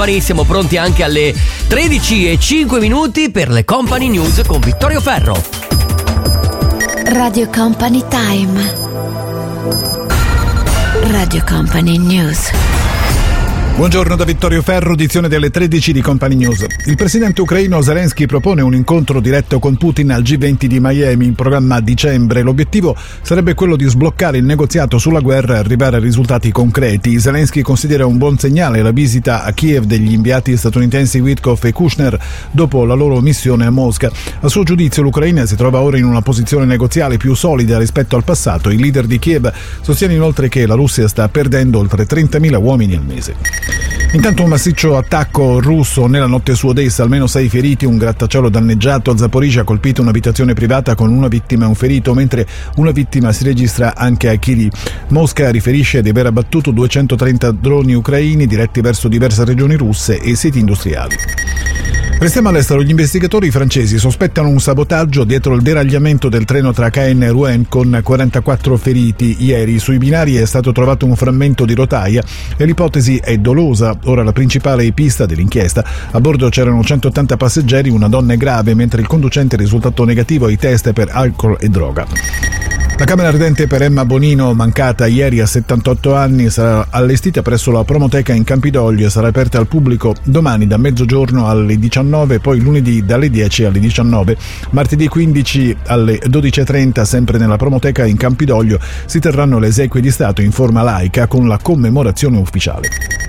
Siamo pronti anche alle 13:05 per le Company News con Vittorio Ferro. Radio Company Time. Radio Company News. Buongiorno da Vittorio Ferro, edizione delle 13 di Company News. Il presidente ucraino Zelensky propone un incontro diretto con Putin al G20 di Miami in programma a dicembre. L'obiettivo sarebbe quello di sbloccare il negoziato sulla guerra e arrivare a risultati concreti. Zelensky considera un buon segnale la visita a Kiev degli inviati statunitensi Witkoff e Kushner dopo la loro missione a Mosca. A suo giudizio l'Ucraina si trova ora in una posizione negoziale più solida rispetto al passato. Il leader di Kiev sostiene inoltre che la Russia sta perdendo oltre 30.000 uomini al mese. Intanto un massiccio attacco russo nella notte su Odessa, almeno 6 feriti, un grattacielo danneggiato. A Zaporizhzhia ha colpito un'abitazione privata con una vittima e un ferito, mentre una vittima si registra anche a Kiriv. Mosca riferisce di aver abbattuto 230 droni ucraini diretti verso diverse regioni russe e siti industriali. Restiamo all'estero. Gli investigatori francesi sospettano un sabotaggio dietro il deragliamento del treno tra Caen e Rouen con 44 feriti. Ieri sui binari è stato trovato un frammento di rotaia e l'ipotesi è dolosa. Ora la principale pista dell'inchiesta. A bordo c'erano 180 passeggeri, una donna è grave, mentre il conducente è risultato negativo ai test per alcol e droga. La camera ardente per Emma Bonino, mancata ieri a 78 anni, sarà allestita presso la Promoteca in Campidoglio e sarà aperta al pubblico domani da mezzogiorno alle 19, poi lunedì dalle 10 alle 19. Martedì 15 alle 12:30, sempre nella Promoteca in Campidoglio, si terranno le esequie di Stato in forma laica con la commemorazione ufficiale.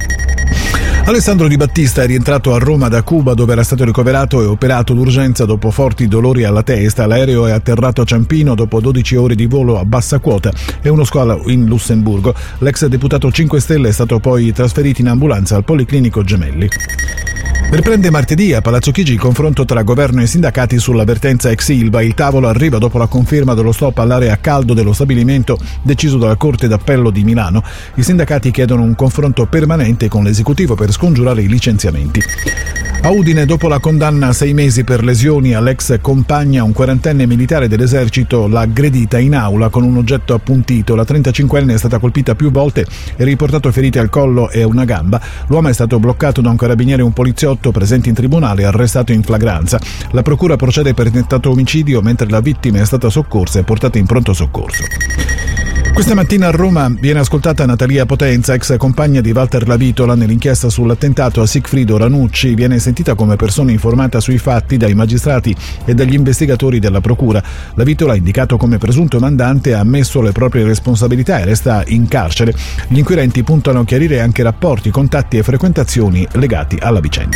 Alessandro Di Battista è rientrato a Roma da Cuba, dove era stato ricoverato e operato d'urgenza dopo forti dolori alla testa. L'aereo è atterrato a Ciampino dopo 12 ore di volo a bassa quota e uno scalo in Lussemburgo. L'ex deputato 5 Stelle è stato poi trasferito in ambulanza al Policlinico Gemelli. Riprende martedì a Palazzo Chigi il confronto tra governo e sindacati sull'avvertenza ex Ilva. Il tavolo arriva dopo la conferma dello stop all'area a caldo dello stabilimento deciso dalla Corte d'Appello di Milano. I sindacati chiedono un confronto permanente con l'esecutivo per scongiurare i licenziamenti. A Udine, dopo la condanna a 6 mesi per lesioni all'ex compagna, un 40enne militare dell'esercito l'ha aggredita in aula con un oggetto appuntito. La 35enne è stata colpita più volte e riportato ferite al collo e a una gamba. L'uomo è stato bloccato da un carabiniere e un poliziotto presenti in tribunale e arrestato in flagranza. La procura procede per tentato omicidio, mentre la vittima è stata soccorsa e portata in pronto soccorso. Questa mattina a Roma viene ascoltata Natalia Potenza, ex compagna di Walter Lavitola, nell'inchiesta sull'attentato a Sigfrido Ranucci. Viene sentita come persona informata sui fatti dai magistrati e dagli investigatori della procura. Lavitola, indicato come presunto mandante, ha ammesso le proprie responsabilità e resta in carcere. Gli inquirenti puntano a chiarire anche rapporti, contatti e frequentazioni legati alla vicenda.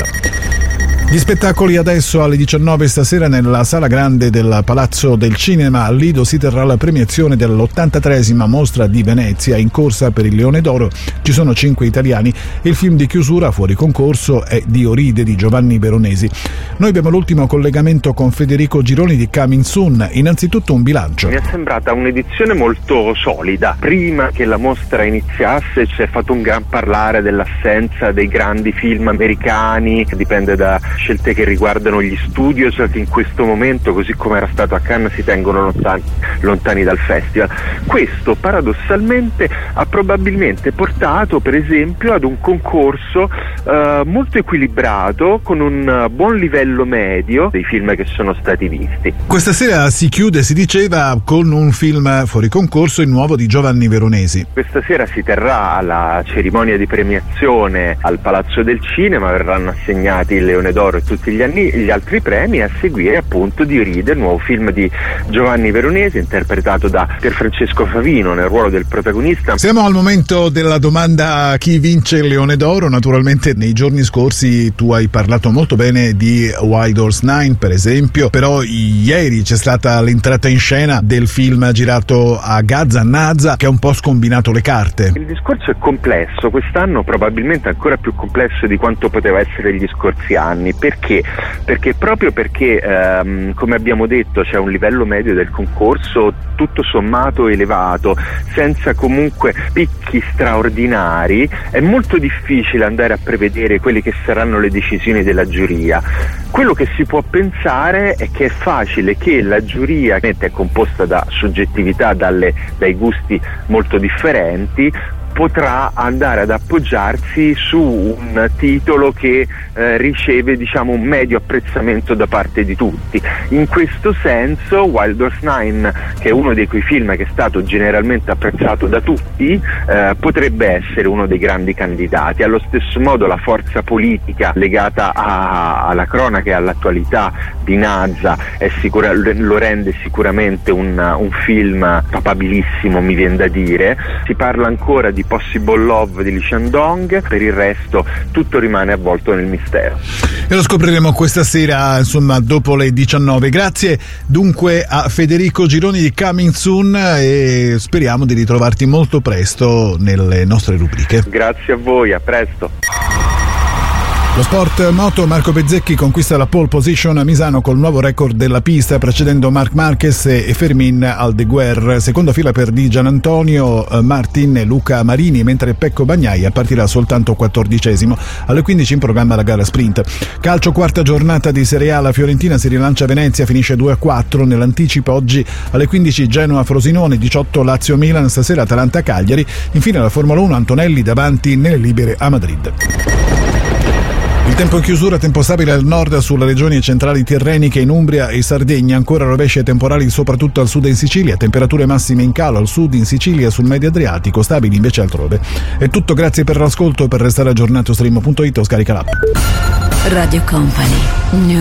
Gli spettacoli adesso alle 19 stasera nella Sala Grande del Palazzo del Cinema. Al Lido si terrà la premiazione dell'83esima Mostra di Venezia. In corsa per il Leone d'Oro ci sono 5 italiani e il film di chiusura fuori concorso è Dioride di Giovanni Veronesi. Noi abbiamo l'ultimo collegamento con Federico Gironi di Coming Soon. Innanzitutto un bilancio. Mi è sembrata un'edizione molto solida. Prima che la mostra iniziasse ci è fatto un gran parlare dell'assenza dei grandi film americani, che dipende da scelte che riguardano gli studios che in questo momento, così come era stato a Cannes, si tengono lontani dal festival. Questo paradossalmente ha probabilmente portato per esempio ad un concorso molto equilibrato, con un buon livello medio dei film che sono stati visti. Questa sera si chiude, si diceva, con un film fuori concorso, il nuovo di Giovanni Veronesi. Questa sera si terrà la cerimonia di premiazione al Palazzo del Cinema, verranno assegnati il Leone d'Oro e tutti gli altri premi, a seguire appunto Dioride, il nuovo film di Giovanni Veronesi interpretato da Pierfrancesco Favino nel ruolo del protagonista. Siamo al momento della domanda: chi vince il Leone d'Oro? Naturalmente nei giorni scorsi tu hai parlato molto bene di Wild Horse 9 per esempio, però ieri c'è stata l'entrata in scena del film girato a Gaza, Naza, che ha un po' scombinato le carte. Il discorso è complesso, quest'anno probabilmente ancora più complesso di quanto poteva essere gli scorsi anni. Perché? Proprio perché come abbiamo detto c'è un livello medio del concorso tutto sommato elevato, senza comunque picchi straordinari. È molto difficile andare a prevedere quelle che saranno le decisioni della giuria. Quello che si può pensare è che è facile che la giuria, che è composta da soggettività, dai gusti molto differenti, potrà andare ad appoggiarsi su un titolo che riceve, diciamo, un medio apprezzamento da parte di tutti. In questo senso Wild Horse 9, che è uno di quei film che è stato generalmente apprezzato da tutti, potrebbe essere uno dei grandi candidati. Allo stesso modo la forza politica legata alla cronaca e all'attualità di Naza lo rende sicuramente un film papabilissimo, mi viene da dire. Si parla ancora di Possible Love di Lee Shandong, per il resto tutto rimane avvolto nel mistero. E lo scopriremo questa sera, insomma, dopo le 19. Grazie dunque a Federico Gironi di Coming Soon e speriamo di ritrovarti molto presto nelle nostre rubriche. Grazie a voi, a presto. Lo sport moto, Marco Bezzecchi conquista la pole position a Misano col nuovo record della pista, precedendo Marc Marquez e Fermin Aldeguer. Seconda fila per Di Gianantonio, Martin e Luca Marini, mentre Pecco Bagnaia partirà soltanto 14esimo. Alle 15 in programma la gara sprint. Calcio, quarta giornata di Serie A, la Fiorentina si rilancia a Venezia, finisce 2-4 nell'anticipo. Oggi alle 15 Genoa-Frosinone, 18 Lazio-Milan, stasera Atalanta-Cagliari. Infine la Formula 1, Antonelli davanti nelle libere a Madrid. Il tempo in chiusura, tempo stabile al nord sulle regioni centrali tirreniche, in Umbria e Sardegna, ancora rovesci e temporali soprattutto al sud e in Sicilia, temperature massime in calo al sud, in Sicilia, sul medio Adriatico, stabili invece altrove. È tutto, grazie per l'ascolto, per restare aggiornato stream.it o scarica l'app. Radio Company News.